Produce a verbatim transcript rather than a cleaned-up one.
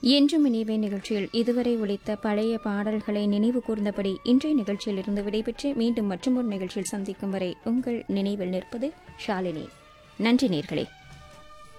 என்றும் இனிவே நிகழ்ச்சியில் இதுவரை ஒலித்த பழைய பாடல்களை நினைவு கூர்ந்தபடி இன்றைய நிகழ்ச்சியில் இருந்து விடைபெற்று மீண்டும் மற்றொரு நிகழ்ச்சியில் சந்திக்கும் வரை உங்கள் நினைவில் நிற்பது ஷாலினி. நன்றி நேர்களே.